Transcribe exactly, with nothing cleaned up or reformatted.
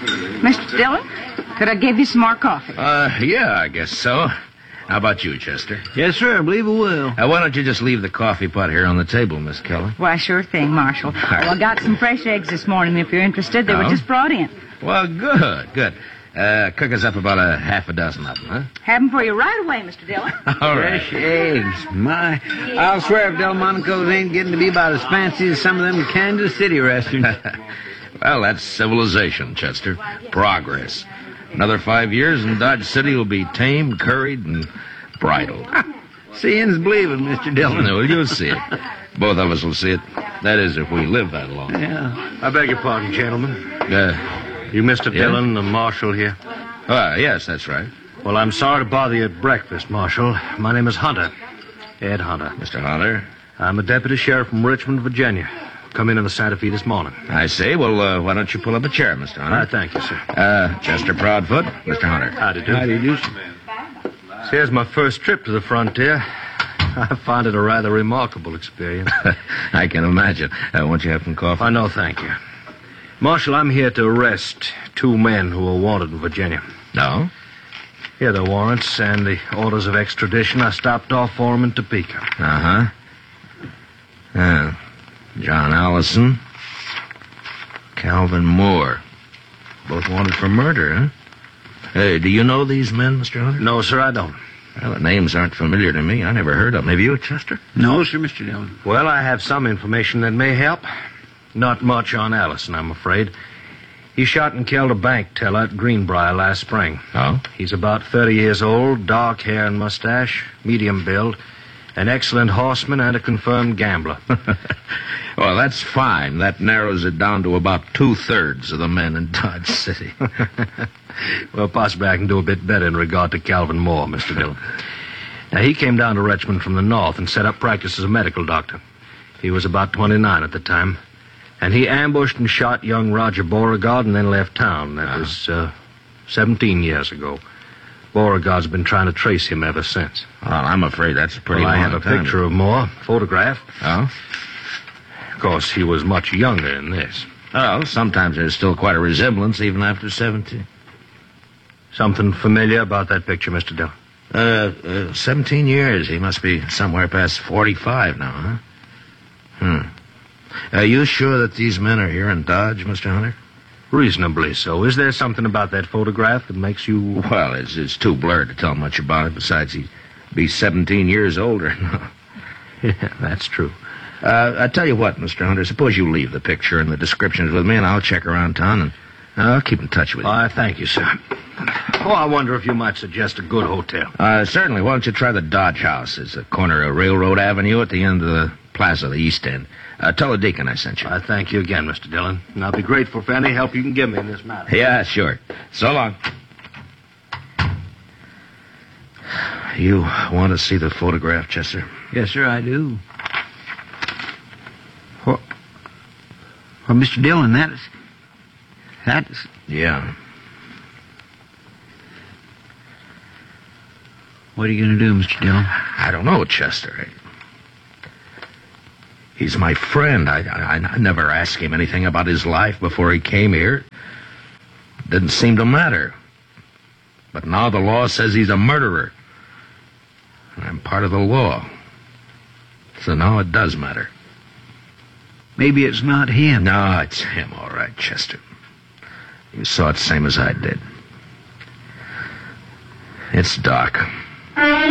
Mister Dillon, could I give you some more coffee? Uh, yeah, I guess so. How about you, Chester? Yes, sir, I believe I will. Uh, why don't you just leave the coffee pot here on the table, Miss Keller? Why, sure thing, Marshal. Oh, I got some fresh eggs this morning, if you're interested. They Oh? were just brought in. Well, good, good. Uh, cook us up about a half a dozen of them, huh? Have them for you right away, Mister Dillon. All right. Fresh eggs. My, I'll swear if Delmonico's ain't getting to be about as fancy as some of them Kansas City restaurants. Well, that's civilization, Chester. Progress. Another five years and Dodge City will be tamed, curried, and bridled. Seeing's believing, Mister Dillon. Well, you'll see it. Both of us will see it. That is, if we live that long. Yeah. I beg your pardon, gentlemen. Uh, You Mister Yeah? Dillon, the marshal here? uh, yes, that's right. Well, I'm sorry to bother you at breakfast, Marshal. My name is Hunter. Ed Hunter. Mister Hunter. I'm a deputy sheriff from Richmond, Virginia. Come in on the Santa Fe this morning. I say, well, uh, why don't you pull up a chair, Mister I Hunter? thank you, sir. Uh, Chester Proudfoot, Mister Hunter. Howdy do. Howdy do. Here's my first trip to the frontier. I find it a rather remarkable experience. I can imagine. Uh, won't you have some coffee? I know, thank you. Marshal, I'm here to arrest two men who are wanted in Virginia. No? Here are the warrants and the orders of extradition. I stopped off for them in Topeka. Uh-huh. Uh, John Allison, Calvin Moore. Both wanted for murder, huh? Hey, do you know these men, Mister Hunter? No, sir, I don't. Well, the names aren't familiar to me. I never heard of them. Have you, Chester? No, sir, Mister Dillon. Well, I have some information that may help. Not much on Allison, I'm afraid. He shot and killed a bank teller at Greenbrier last spring. Oh? He's about thirty years old, dark hair and mustache, medium build, an excellent horseman and a confirmed gambler. Well, that's fine. That narrows it down to about two-thirds of the men in Dodge City. Well, possibly I can do a bit better in regard to Calvin Moore, Mister Dillon. Now, he came down to Richmond from the north and set up practice as a medical doctor. He was about twenty-nine at the time. And he ambushed and shot young Roger Beauregard and then left town. That was uh, seventeen years ago. Beauregard's been trying to trace him ever since. Well, I'm afraid that's a pretty Well, I long have a time. picture of Moore, photograph. Oh? Of course, he was much younger than this. Well, sometimes there's still quite a resemblance, even after seventeen. Something familiar about that picture, Mister Dillon? Uh, uh, seventeen years. He must be somewhere past forty-five now, huh? Hmm. Are you sure that these men are here in Dodge, Mister Hunter? Reasonably so. Is there something about that photograph that makes you... Well, it's, it's too blurred to tell much about it. Besides, he'd be seventeen years older now. Yeah, that's true. Uh, I tell you what, Mister Hunter, suppose you leave the picture and the descriptions with me, and I'll check around town, and I'll keep in touch with you. I thank you, sir. Oh, I wonder if you might suggest a good hotel. Uh, certainly. Why don't you try the Dodge House? It's a corner of Railroad Avenue at the end of the plaza, the East End. Uh, tell the deacon I sent you. I thank you again, Mister Dillon, and I'll be grateful for any help you can give me in this matter. Yeah, sure. So long. You want to see the photograph, Chester? Yes, sir, I do. Well, well Mister Dillon, that is... That is... Yeah. What are you going to do, Mister Dillon? I don't know, Chester. He's my friend. I, I, I never asked him anything about his life before he came here. Didn't seem to matter. But now the law says he's a murderer. I'm part of the law. So now it does matter. Maybe it's not him. No, it's him, all right, Chester. You saw it same as I did. It's Doc.